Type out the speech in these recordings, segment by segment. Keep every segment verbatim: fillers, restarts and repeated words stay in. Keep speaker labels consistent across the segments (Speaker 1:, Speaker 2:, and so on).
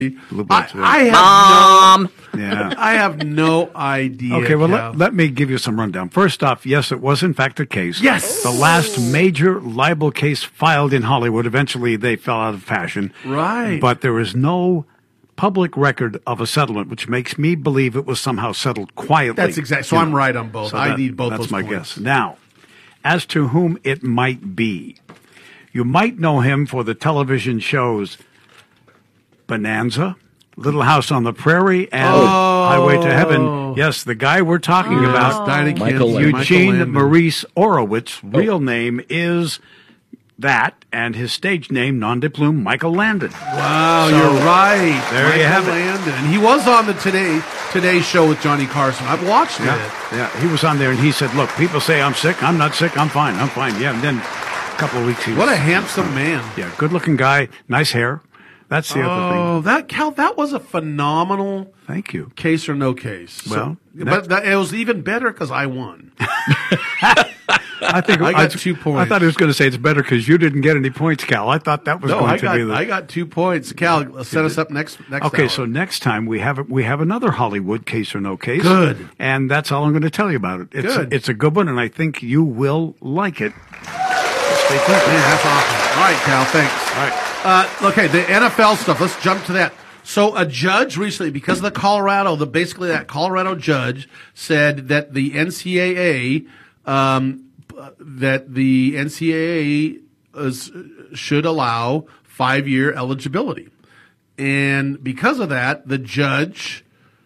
Speaker 1: I, I have
Speaker 2: Mom.
Speaker 1: no, yeah. I have no idea.
Speaker 3: Okay, well, let, let me give you some rundown. First off, yes, it was in fact the case.
Speaker 1: Yes.
Speaker 3: The last major libel case filed in Hollywood. Eventually, they fell out of fashion.
Speaker 1: Right.
Speaker 3: But there is no public record of a settlement, which makes me believe it was somehow settled quietly.
Speaker 1: That's exactly. So
Speaker 3: You
Speaker 1: I'm
Speaker 3: know.
Speaker 1: right on both.
Speaker 3: So
Speaker 1: I
Speaker 3: that-
Speaker 1: need both
Speaker 3: That's
Speaker 1: those
Speaker 3: my
Speaker 1: points.
Speaker 3: guess. Now, as to whom it might be, you might know him for the television shows Bonanza, Little House on the Prairie, and
Speaker 1: Oh.
Speaker 3: Highway to Heaven. Yes, the guy we're talking
Speaker 1: Yes,
Speaker 3: about,
Speaker 1: Diana
Speaker 2: Michael
Speaker 1: Kinsey,
Speaker 2: Landon.
Speaker 3: Eugene
Speaker 1: Michael Landon.
Speaker 3: Maurice Horowitz. Real name is that, and his stage name, nom de plume, Michael Landon.
Speaker 1: Wow,
Speaker 3: So,
Speaker 1: you're right.
Speaker 3: there
Speaker 1: Michael
Speaker 3: you have it.
Speaker 1: Landon. And he was on the Today Today show with Johnny Carson. I've watched
Speaker 3: Yeah,
Speaker 1: it.
Speaker 3: yeah. He was on there, and he said, "Look, people say I'm sick. I'm not sick. I'm fine. I'm fine." Yeah, and then a couple of weeks, he
Speaker 1: What
Speaker 3: was,
Speaker 1: a handsome man.
Speaker 3: yeah, good-looking guy, nice hair. That's the other thing.
Speaker 1: Oh, that Cal, that was a phenomenal
Speaker 3: Thank you.
Speaker 1: case or no case. So-
Speaker 3: Well,
Speaker 1: but that, it was even better because I won.
Speaker 3: I think
Speaker 1: I got two points.
Speaker 3: I thought he was going to say it's better because you didn't get any points, Cal. I thought that was
Speaker 1: No,
Speaker 3: going
Speaker 1: I
Speaker 3: to
Speaker 1: got
Speaker 3: be the.
Speaker 1: I got two points. Cal, set us up next next.
Speaker 3: Okay,
Speaker 1: hour.
Speaker 3: so next time we have we have another Hollywood case or no case.
Speaker 1: Good.
Speaker 3: And that's all I'm going to tell you about it. It's
Speaker 1: Good.
Speaker 3: it's a good one, and I think you will like it. Stay tuned.
Speaker 1: Man, that's awesome. All right, Cal, thanks.
Speaker 3: All right.
Speaker 1: Uh, okay, the N F L stuff. Let's jump to that. So a judge recently, because of the Colorado, the basically that Colorado judge said that the N C double A, um, that the N C double A is, should allow five-year eligibility, and because of that, the judge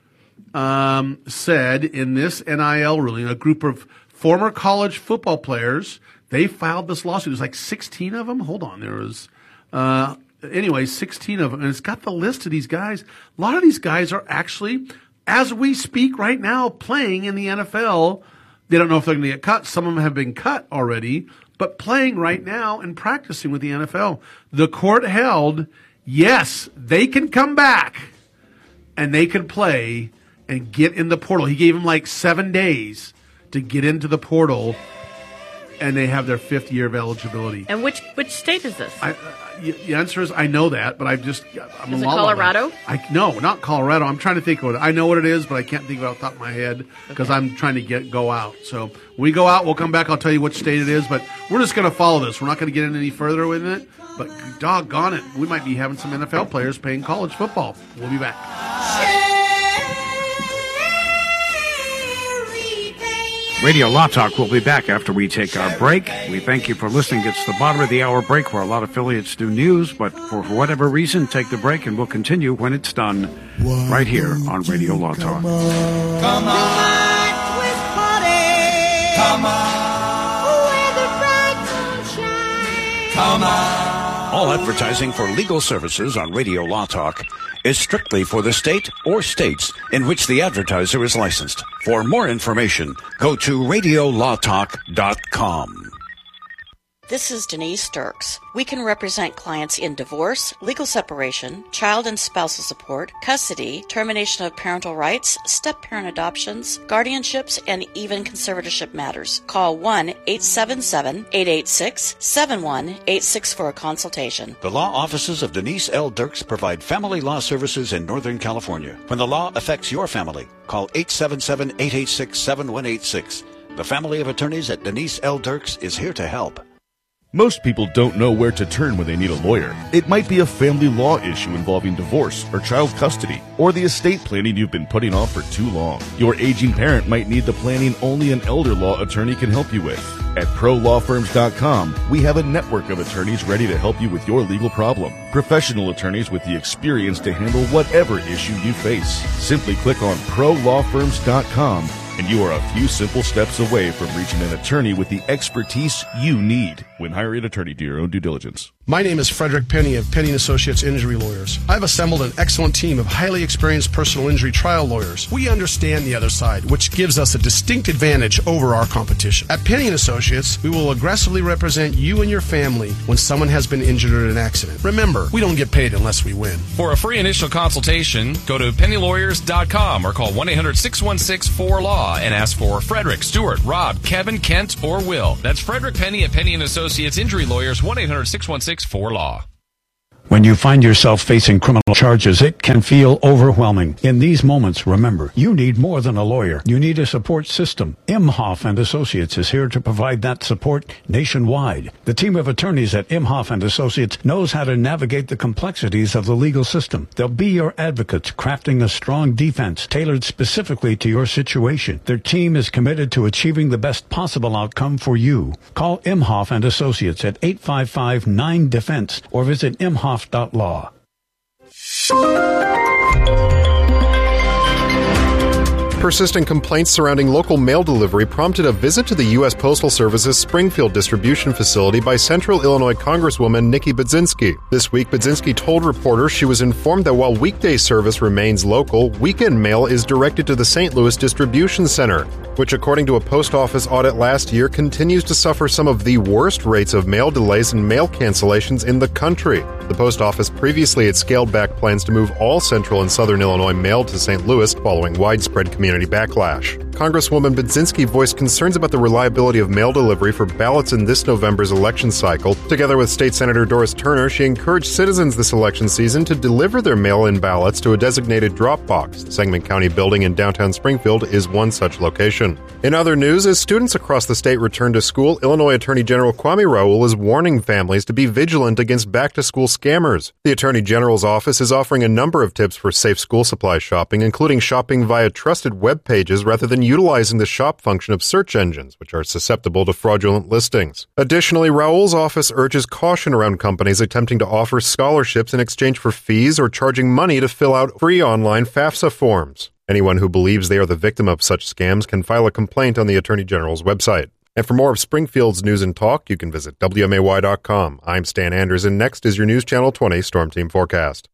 Speaker 1: um, said in this N I L ruling, a group of former college football players, they filed this lawsuit. There's like sixteen of them. Hold on, there was. Uh, Anyway, sixteen of them, and it's got the list of these guys. A lot of these guys are actually, as we speak right now, playing in the N F L. They don't know if they're going to get cut. Some of them have been cut already, but playing right now and practicing with the N F L. The court held, yes, they can come back and they can play and get in the portal. He gave them like seven days to get into the portal, and they have their fifth year of eligibility.
Speaker 2: And which which state is this?
Speaker 1: I, uh, the answer is I know that, but I just I'm
Speaker 2: Is
Speaker 1: a
Speaker 2: it
Speaker 1: la-
Speaker 2: Colorado?
Speaker 1: I no, not Colorado. I'm trying to think of it. I know what it is, but I can't think of it off the top of my head because
Speaker 2: Okay.
Speaker 1: I'm trying to get go out. So when we go out, we'll come back. I'll tell you which state it is, but we're just going to follow this. We're not going to get in any further with it. But doggone it, we might be having some N F L players playing college football. We'll be back.
Speaker 3: Radio Law Talk will be back after we take our break. We thank you for listening. It's the bottom of the hour break where a lot of affiliates do news, but for whatever reason, take the break and we'll continue when it's done right here on Radio Law Talk.
Speaker 4: Come on. Come on. Where the bright sunshine. Come on.
Speaker 5: All advertising for legal services on Radio Law Talk is strictly for the state or states in which the advertiser is licensed. For more information, go to radio law talk dot com.
Speaker 6: This is Denise Dirks. We can represent clients in divorce, legal separation, child and spousal support, custody, termination of parental rights, step-parent adoptions, guardianships, and even conservatorship matters. Call one eight seven seven, eight eight six, seven one eight six for a consultation.
Speaker 5: The law offices of Denise L. Dirks provide family law services in Northern California. When the law affects your family, call eight seven seven, eight eight six, seven one eight six. The family of attorneys at Denise L. Dirks is here to help.
Speaker 7: Most people don't know where to turn when they need a lawyer. It might be a family law issue involving divorce or child custody, or the estate planning you've been putting off for too long. Your aging parent might need the planning only an elder law attorney can help you with. At pro law firms dot com, we have a network of attorneys ready to help you with your legal problem. Professional attorneys with the experience to handle whatever issue you face. Simply click on pro law firms dot com and you are a few simple steps away from reaching an attorney with the expertise you need. When hiring an attorney, do your own due diligence.
Speaker 8: My name is Frederick Penny of Penny and Associates Injury Lawyers. I've assembled an excellent team of highly experienced personal injury trial lawyers. We understand the other side, which gives us a distinct advantage over our competition. At Penny and Associates, we will aggressively represent you and your family when someone has been injured in an accident. Remember, we don't get paid unless we win.
Speaker 9: For a free initial consultation, go to penny lawyers dot com or call one eight hundred, six one six, four law and ask for Frederick, Stewart, Rob, Kevin, Kent, or Will. That's Frederick Penny at Penny and Associates Injury Lawyers, one eight hundred, six one six, four law.
Speaker 3: When you find yourself facing criminal charges, it can feel overwhelming. In these moments, remember, you need more than a lawyer. You need a support system. Imhoff and Associates is here to provide that support nationwide. The team of attorneys at Imhoff and Associates knows how to navigate the complexities of the legal system. They'll be your advocates, crafting a strong defense tailored specifically to your situation. Their team is committed to achieving the best possible outcome for you. Call Imhoff and Associates at eight five five nine defense or visit imhoff dot law.
Speaker 10: Persistent complaints surrounding local mail delivery prompted a visit to the U S Postal Service's Springfield distribution facility by Central Illinois Congresswoman Nikki Budzinski. This week, Budzinski told reporters she was informed that while weekday service remains local, weekend mail is directed to the Saint Louis Distribution Center, which, according to a post office audit last year, continues to suffer some of the worst rates of mail delays and mail cancellations in the country. The post office previously had scaled back plans to move all central and southern Illinois mail to Saint Louis following widespread community backlash. Congresswoman Budzinski voiced concerns about the reliability of mail delivery for ballots in this November's election cycle. Together with State Senator Doris Turner, she encouraged citizens this election season to deliver their mail-in ballots to a designated drop box. The Sangamon County building in downtown Springfield is one such location. In other news, as students across the state return to school, Illinois Attorney General Kwame Raoul is warning families to be vigilant against back-to-school scammers. The Attorney General's office is offering a number of tips for safe school supply shopping, including shopping via trusted web pages rather than utilizing the shop function of search engines, which are susceptible to fraudulent listings. Additionally, Raoul's office urges caution around companies attempting to offer scholarships in exchange for fees or charging money to fill out free online FAFSA forms. Anyone who believes they are the victim of such scams can file a complaint on the Attorney General's website. And for more of Springfield's news and talk, you can visit W M A Y dot com. I'm Stan Anders, and next is your News Channel twenty Storm Team Forecast.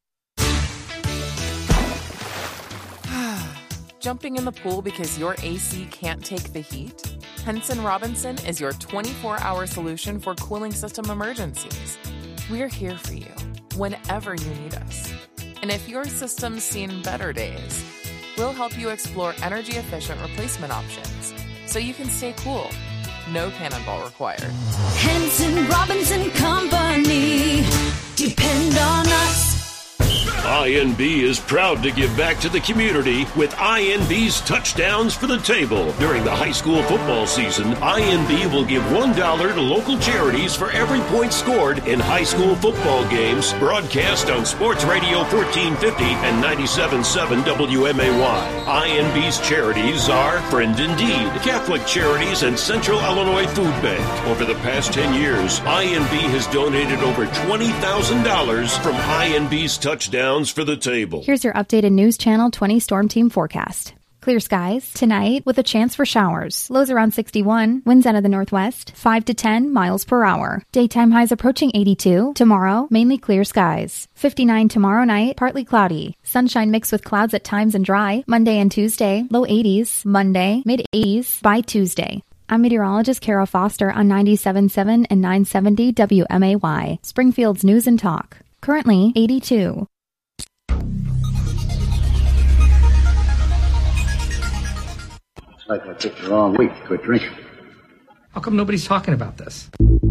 Speaker 11: Jumping in the pool because your A C can't take the heat? Henson Robinson is your twenty-four hour solution for cooling system emergencies. We're here for you whenever you need us. And if your system's seen better days, we'll help you explore energy-efficient replacement options so you can stay cool. No cannonball required.
Speaker 4: Henson Robinson Company. Depend on us.
Speaker 12: I N B is proud to give back to the community with I N B's Touchdowns for the Table. During the high school football season, I N B will give one dollar to local charities for every point scored in high school football games broadcast on Sports Radio fourteen fifty and ninety-seven point seven W M A Y. I N B's charities are Friend Indeed, Catholic Charities, and Central Illinois Food Bank. Over the past ten years, I N B has donated over twenty thousand dollars from I N B's Touchdowns for the Table.
Speaker 13: Here's your updated News Channel twenty Storm Team forecast. Clear skies tonight with a chance for showers. Lows around sixty-one. Winds out of the northwest, five to ten miles per hour. Daytime highs approaching eighty-two. Tomorrow, mainly clear skies. fifty-nine tomorrow night, partly cloudy. Sunshine mixed with clouds at times and dry. Monday and Tuesday, low eighties. Monday, mid eighties by Tuesday. I'm meteorologist Kara Foster on ninety-seven point seven and nine seventy W M A Y. Springfield's News and Talk. Currently eighty-two.
Speaker 14: Like I picked the wrong week to quit drinking.
Speaker 15: How come nobody's talking about this?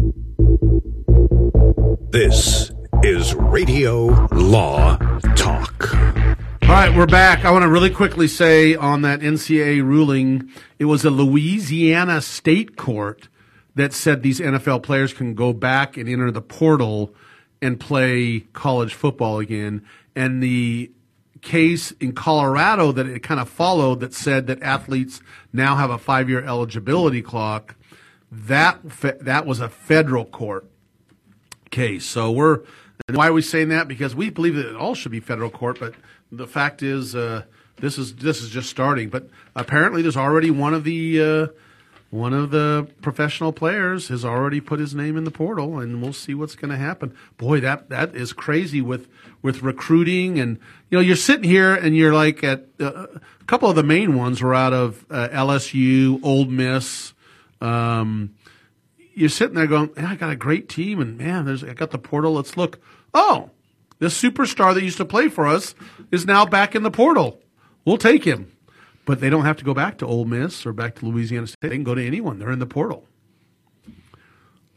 Speaker 3: This is Radio Law Talk.
Speaker 1: All right, we're back. I want to really quickly say on that N C double A ruling, it was a Louisiana state court that said these N F L players can go back and enter the portal and play college football again. And the case in Colorado that it kind of followed that said that athletes now have a five-year eligibility clock, that that was a federal court case. So we're and why are we saying that? Because we believe that it all should be federal court, but the fact is uh, this is this is just starting. But apparently, there's already one of the uh, one of the professional players has already put his name in the portal, and we'll see what's going to happen. Boy, that that is crazy with with recruiting, and you know, you're sitting here and you're like at uh, a couple of the main ones were out of uh, L S U, Ole Miss. Um, you're sitting there going, man, I got a great team, and man, there's I got the portal. Let's look. Oh, this superstar that used to play for us is now back in the portal. We'll take him. But they don't have to go back to Ole Miss or back to Louisiana State. They can go to anyone. They're in the portal.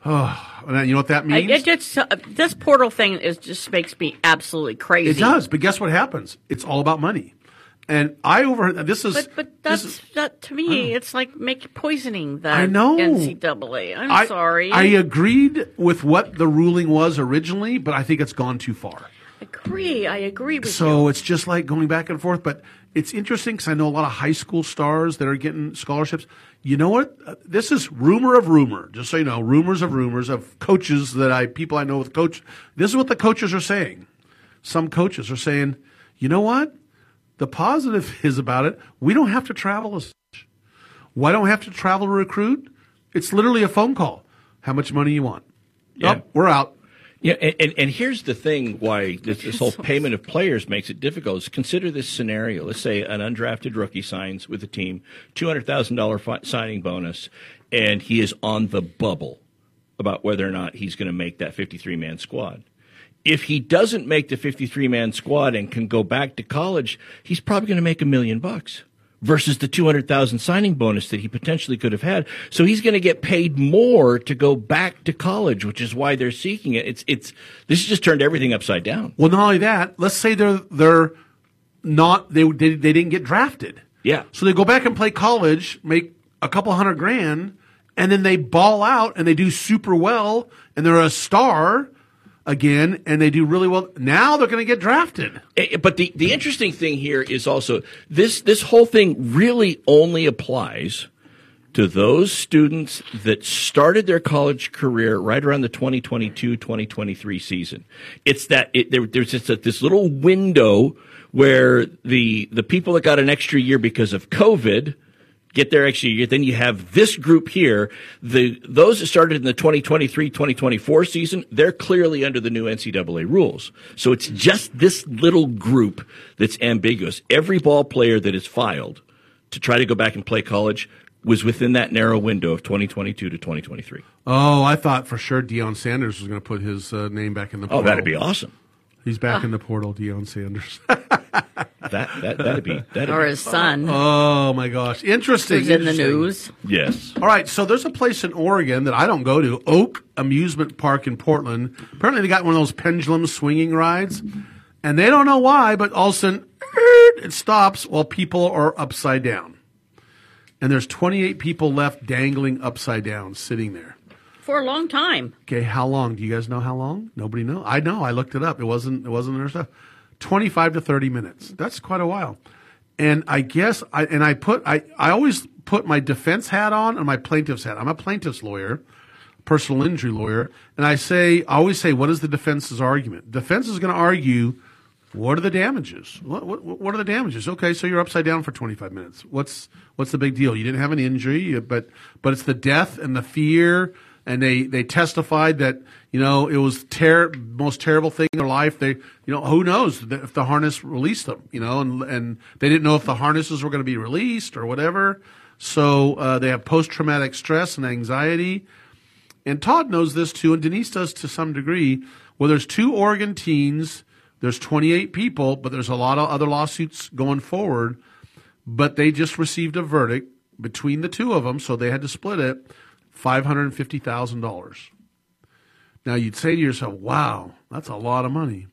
Speaker 1: Oh, and you know what that means?
Speaker 2: I, it just, uh, this portal thing is just makes me absolutely crazy.
Speaker 1: It does, but guess what happens? It's all about money. And I overheard this is.
Speaker 2: But, but that's
Speaker 1: is,
Speaker 2: that to me. It's like make poisoning the
Speaker 1: I know.
Speaker 2: N C double A. I'm
Speaker 1: I,
Speaker 2: sorry.
Speaker 1: I agreed with what the ruling was originally, but I think it's gone too far.
Speaker 2: agree. I agree with you.
Speaker 1: So it's just like going back and forth. But it's interesting because I know a lot of high school stars that are getting scholarships. You know what? Uh, this is rumor of rumor. Just so you know, rumors of rumors of coaches that I people I know with coach. This is what the coaches are saying. Some coaches are saying, you know what? The positive is about it. We don't have to travel as much. Why don't we have to travel to recruit? It's literally a phone call. How much money you want?
Speaker 16: Yeah.
Speaker 1: Oh, we're out.
Speaker 16: Yeah, and, and, and here's the thing why this, this whole payment of players makes it difficult is consider this scenario. Let's say an undrafted rookie signs with a team, two hundred thousand dollars fi- signing bonus, and he is on the bubble about whether or not he's going to make that fifty-three man squad. If he doesn't make the fifty-three man squad and can go back to college, he's probably going to make a million bucks versus the two hundred thousand signing bonus that he potentially could have had. So he's going to get paid more to go back to college, which is why they're seeking it. It's it's this has just turned everything upside down.
Speaker 1: Well, not only that, let's say they're they're not they they, they didn't get drafted.
Speaker 16: Yeah.
Speaker 1: So they go back and play college, make a couple hundred grand, and then they ball out and they do super well and they're a star again, and they do really well. Now they're going to get drafted.
Speaker 16: But the, the interesting thing here is also this this whole thing really only applies to those students that started their college career right around the twenty twenty-two twenty twenty-three season. It's that it, there, there's just a, this little window where the the people that got an extra year because of COVID get their extra year. Then you have this group here. The those that started in the twenty twenty-three twenty twenty-four season, they're clearly under the new N C double A rules. So it's just this little group that's ambiguous. Every ball player that is filed to try to go back and play college was within that narrow window of twenty twenty-two to twenty twenty-three.
Speaker 1: Oh, I thought for sure Deion Sanders was going to put his uh, name back in the portal.
Speaker 16: Oh, that'd be awesome.
Speaker 1: He's back in the portal, Deion Sanders.
Speaker 16: That that that'd be that'd
Speaker 2: or
Speaker 16: be.
Speaker 2: his son.
Speaker 1: Oh my gosh, interesting.
Speaker 2: Who's in the
Speaker 1: interesting.
Speaker 2: news?
Speaker 16: Yes.
Speaker 1: All right, so there's a place in Oregon that I don't go to, Oak Amusement Park in Portland. Apparently, they got one of those pendulum swinging rides, and they don't know why, but all of a sudden it stops while people are upside down, and there's twenty-eight people left dangling upside down, sitting there.
Speaker 2: For a long time.
Speaker 1: Okay, how long? Do you guys know how long? Nobody knows. I know. I looked it up. It wasn't. It wasn't their stuff. Twenty-five to thirty minutes. That's quite a while. And I guess I and I put I I always put my defense hat on and my plaintiff's hat. I'm a plaintiff's lawyer, personal injury lawyer, and I say I always say, what is the defense's argument? Defense is going to argue, what are the damages? What, what what are the damages? Okay, so you're upside down for twenty-five minutes. What's what's the big deal? You didn't have an injury, but but it's the death and the fear. And they, they testified that, you know, it was ter- most terrible thing in their life. They, you know, who knows if the harness released them, you know, and, and they didn't know if the harnesses were going to be released or whatever. So, uh, they have post-traumatic stress and anxiety. And Todd knows this too, and Denise does to some degree. Well, there's two Oregon teens, there's twenty-eight people, but there's a lot of other lawsuits going forward. But they just received a verdict between the two of them, so they had to split it. five hundred fifty thousand dollars. Now, you'd say to yourself, wow, that's a lot of money.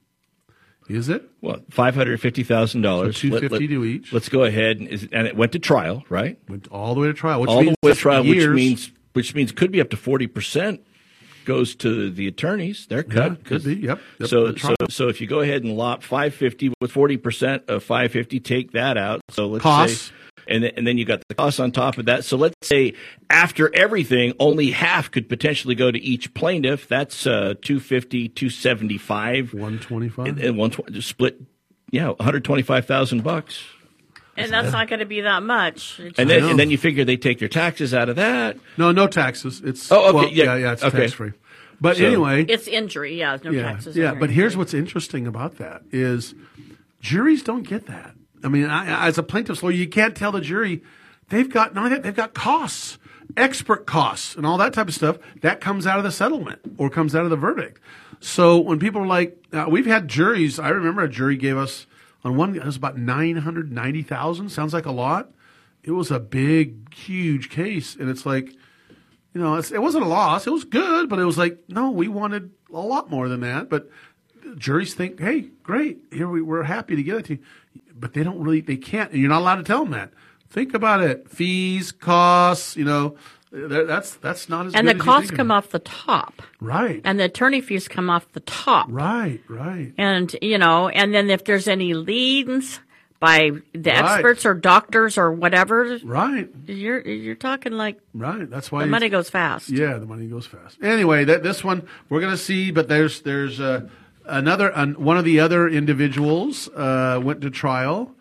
Speaker 1: Is it?
Speaker 16: Well, five hundred fifty thousand dollars.
Speaker 1: So two hundred fifty thousand dollars to each.
Speaker 16: Let's go ahead. And, and it went to trial, right?
Speaker 1: Went all the way to trial. Which
Speaker 16: all
Speaker 1: means
Speaker 16: the way to trial,
Speaker 1: years.
Speaker 16: which means which means could be up to forty percent goes to the attorneys. They're cut.
Speaker 1: Yeah, could be, yep. yep
Speaker 16: so, so so if you go ahead and lop five hundred fifty thousand dollars with forty percent of five hundred fifty thousand dollars, take that out. So let's
Speaker 1: Costs.
Speaker 16: say... And then, and then you got the costs on top of that. So let's say after everything, only half could potentially go to each plaintiff. That's uh, two hundred fifty thousand dollars, two hundred seventy-five thousand dollars.
Speaker 1: one hundred twenty-five
Speaker 16: And, and one twenty split, yeah, one hundred twenty-five thousand bucks.
Speaker 2: And that's not going to be that much. It's
Speaker 16: And then, and then you figure they take their taxes out of that.
Speaker 1: No, no taxes. It's
Speaker 16: oh, okay,
Speaker 1: well,
Speaker 16: yeah,
Speaker 1: yeah, yeah, it's
Speaker 16: okay.
Speaker 1: tax free. But
Speaker 16: So-
Speaker 1: anyway,
Speaker 2: It's injury, yeah. No
Speaker 1: yeah,
Speaker 2: taxes.
Speaker 1: yeah.
Speaker 2: on your
Speaker 1: But here's
Speaker 2: injury.
Speaker 1: what's interesting about that is juries don't get that. I mean, I, as a plaintiff's lawyer, you can't tell the jury they've got not only that, they've got costs, expert costs, and all that type of stuff that comes out of the settlement or comes out of the verdict. So when people are like, uh, we've had juries. I remember a jury gave us on one. It was about nine hundred ninety thousand. Sounds like a lot. It was a big, huge case, and it's like, You know, it's, it wasn't a loss. It was good, but it was like, no, we wanted a lot more than that. But juries think, hey, great, here we, we're happy to give it to you. But they don't really, they can't, and you're not allowed to tell them that. Think about it. Fees, costs, you know, that's that's not as
Speaker 2: and
Speaker 1: good
Speaker 2: the
Speaker 1: as
Speaker 2: costs
Speaker 1: you think
Speaker 2: come
Speaker 1: of.
Speaker 2: off the top.
Speaker 1: Right.
Speaker 2: And the attorney fees come off the top.
Speaker 1: Right, right.
Speaker 2: And, you know, and then if there's any liens by the
Speaker 1: Right.
Speaker 2: experts or doctors or whatever,
Speaker 1: right,
Speaker 2: you're you're talking like
Speaker 1: right. That's why
Speaker 2: the
Speaker 1: it's-
Speaker 2: money goes fast.
Speaker 1: Yeah, the money goes fast. Anyway, that this one we're going to see, but there's there's uh, another uh, one of the other individuals uh, went to trial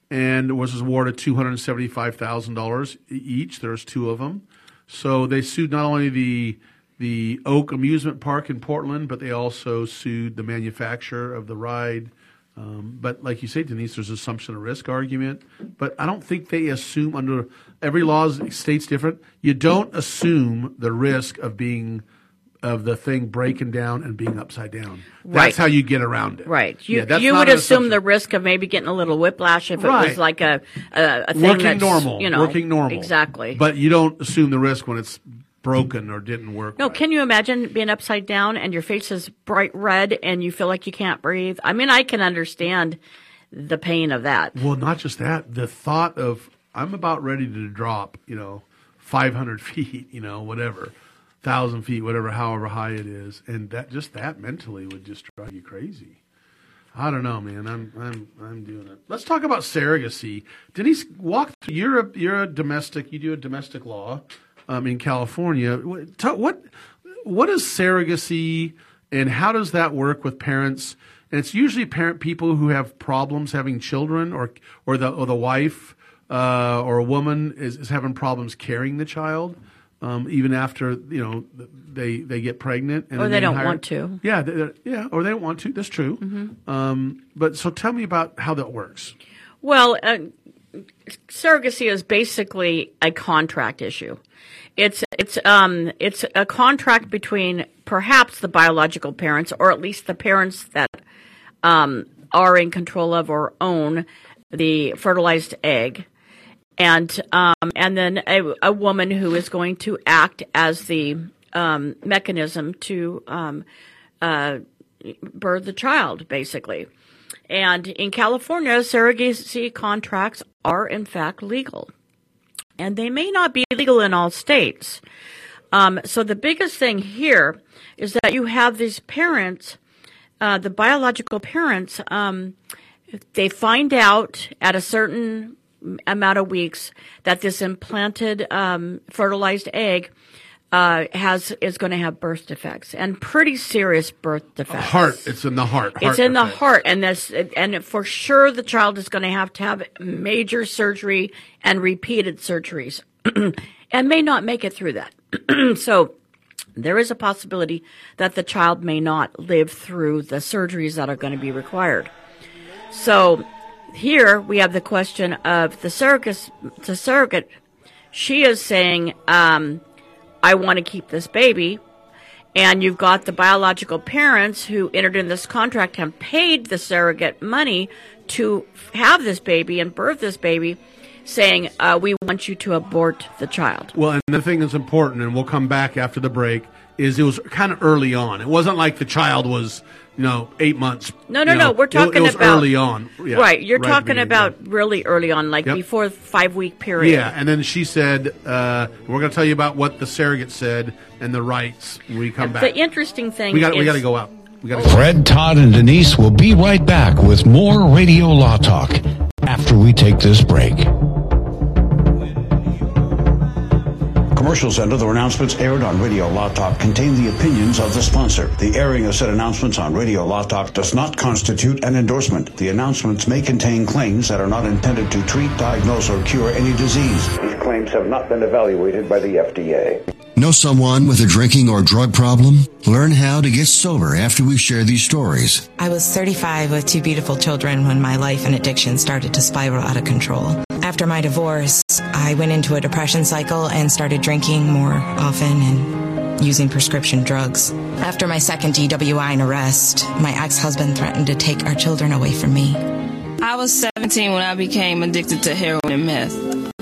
Speaker 1: and was awarded two hundred seventy-five thousand dollars each. There's two of them. So they sued not only the the Oak Amusement Park in Portland, but they also sued the manufacturer of the ride. Um, but like you say, Denise, there's assumption of risk argument. But I don't think they assume under every law states different. You don't assume the risk of being of the thing breaking down and being upside down. That's
Speaker 2: Right.
Speaker 1: how you get around it.
Speaker 2: Right. You,
Speaker 1: Yeah, that's
Speaker 2: you
Speaker 1: not
Speaker 2: would
Speaker 1: an
Speaker 2: assume
Speaker 1: assumption.
Speaker 2: the risk of maybe getting a little whiplash if it
Speaker 1: Right.
Speaker 2: was like a, a, a thing
Speaker 1: Working
Speaker 2: that's,
Speaker 1: normal.
Speaker 2: you know,
Speaker 1: working normal.
Speaker 2: Exactly.
Speaker 1: But you don't assume the risk when it's broken or didn't work.
Speaker 2: No, can you imagine being upside down and your face is bright red and you feel like you can't breathe? I mean, I can understand the pain of that.
Speaker 1: Well, not just that. The thought of I'm about ready to drop, you know, five hundred feet, you know, whatever, thousand feet, whatever, however high it is, and that just that mentally would just drive you crazy. I don't know, man. I'm I'm I'm doing it. Let's talk about surrogacy. Denise, walk. Through, you're a you're a domestic. You do a domestic law um, in California. What what what is surrogacy, and how does that work with parents? And it's usually parent people who have problems having children, or or the or the wife uh, or a woman is, is having problems carrying the child, um, even after you know they they get pregnant. And
Speaker 2: Or
Speaker 1: then
Speaker 2: they don't
Speaker 1: hire-
Speaker 2: want to.
Speaker 1: Yeah, they- they're- yeah, or they don't want to. That's true.
Speaker 2: Mhm.
Speaker 1: Um, but so tell me about how that works.
Speaker 2: Well, uh, surrogacy is basically a contract issue. It's it's um it's a contract between perhaps the biological parents, or at least the parents that um, are in control of or own the fertilized egg, and um, and then a, a woman who is going to act as the um, mechanism to um, uh, birth the child, basically. And in California, surrogacy contracts are in fact legal, and they may not be legal in all states. Um, so the biggest thing here is that you have these parents, uh, the biological parents, um, they find out at a certain amount of weeks that this implanted um, fertilized egg uh, has is going to have birth defects, and pretty serious birth defects.
Speaker 1: Heart. It's in the heart.
Speaker 2: It's
Speaker 1: heart
Speaker 2: in the
Speaker 1: defect.
Speaker 2: heart, and this, and for sure, the child is going to have to have major surgery and repeated surgeries, and may not make it through that. So, there is a possibility that the child may not live through the surgeries that are going to be required. So, here we have the question of the surrogate. The surrogate, she is saying, um, "I want to keep this baby." And you've got the biological parents who entered in this contract and paid the surrogate money to have this baby and birth this baby, saying, uh, we want you to abort the child.
Speaker 1: Well, and the thing that's important, and we'll come back after the break, is it was kind of early on. It wasn't like the child was, you know, eight months.
Speaker 2: No, no,
Speaker 1: you know,
Speaker 2: no. We're
Speaker 1: it-
Speaker 2: talking
Speaker 1: it was
Speaker 2: about
Speaker 1: early on. Yeah,
Speaker 2: right. You're
Speaker 1: right at the
Speaker 2: talking
Speaker 1: beginning,
Speaker 2: about really early on, like
Speaker 1: Yep.
Speaker 2: before the five week period.
Speaker 1: Yeah, and then she said, uh, we're going to tell you about what the surrogate said and the rights when we come back.
Speaker 2: The interesting thing
Speaker 1: we got
Speaker 2: is
Speaker 1: we got to go out. We got to
Speaker 17: Fred, Todd, and Denise will be right back with more Radio Law Talk after we take this break.
Speaker 5: Commercials and other announcements aired on Radio Law Talk contain the opinions of the sponsor. The airing of said announcements on Radio Law Talk does not constitute an endorsement. The announcements may contain claims that are not intended to treat, diagnose, or cure any disease. These claims have not been evaluated by the F D A.
Speaker 18: Know someone with a drinking or drug problem? Learn how to get sober after we share these stories.
Speaker 19: I was thirty-five with two beautiful children when my life and addiction started to spiral out of control. After my divorce, I went into a depression cycle and started drinking more often and using prescription drugs. After my second D W I and arrest, my ex-husband threatened to take our children away from me.
Speaker 20: I was seventeen when I became addicted to heroin and meth.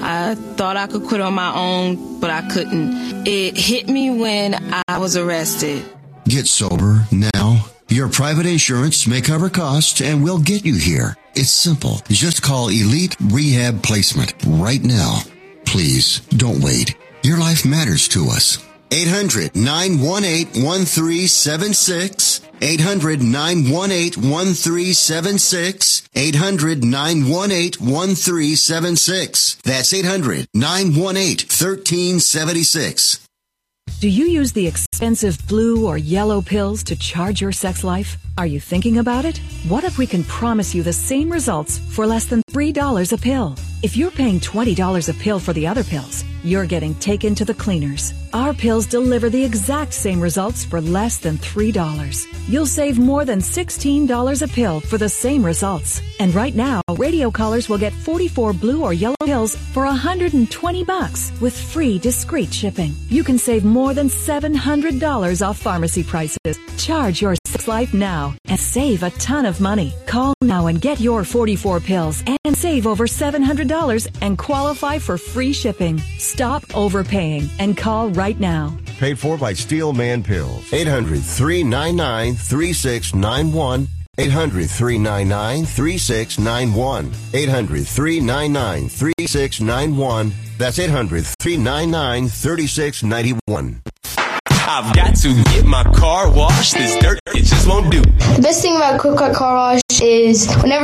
Speaker 20: I thought I could quit on my own, but I couldn't. It hit me when I was arrested.
Speaker 18: Get sober now. Your private insurance may cover costs and we'll get you here. It's simple. Just call Elite Rehab Placement right now. Please, don't wait. Your life matters to us. eight hundred, nine one eight, one three seven six. eight hundred, nine one eight, one three seven six. eight hundred, nine one eight, one three seven six. That's eight hundred, nine one eight, one three seven six.
Speaker 21: Do you use the expensive blue or yellow pills to charge your sex life? Are you thinking about it? What if we can promise you the same results for less than three dollars a pill? If you're paying twenty dollars a pill for the other pills, you're getting taken to the cleaners. Our pills deliver the exact same results for less than three dollars. You'll save more than sixteen dollars a pill for the same results. And right now, radio callers will get forty-four blue or yellow pills for one hundred twenty bucks with free discreet shipping. You can save more than seven hundred dollars off pharmacy prices. Charge your sex life now and save a ton of money. Call now and get your forty-four pills and save over seven hundred dollars and qualify for free shipping. Stop overpaying and call right now.
Speaker 22: Paid for by Steel Man Pills. eight hundred, three nine nine, three six nine one. eight hundred, three nine nine, three six nine one. eight hundred, three nine nine, three six nine one. That's eight hundred, three nine nine, three six nine one.
Speaker 23: I've got to get my car washed. This dirt, it just won't do.
Speaker 24: The best thing about Quick Quack Car Wash is whenever